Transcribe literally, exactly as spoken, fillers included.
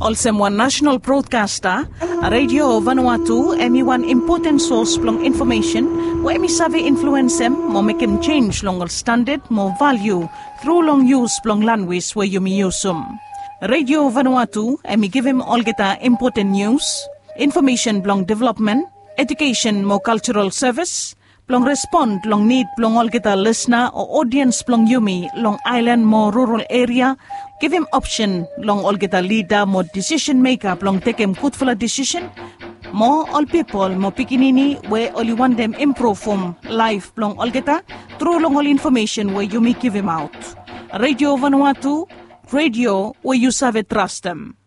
Also one national broadcaster, Radio Vanuatu, emi one important source plong information, where emi save influence em, mo make em change long standard, more value, through long use plong language where you me use um. Radio Vanuatu, emi give him all geta important news, information plong development, education more cultural service, plong respond long need plong all geta listener or audience plong yumi long island more rural area, give him option long all geta leader more decision maker plong take him good for a decision, more all people more pikinini where only want them improve from life plong all geta through long all information where you may give him out. Radio Vanuatu, radio where you serve trust them.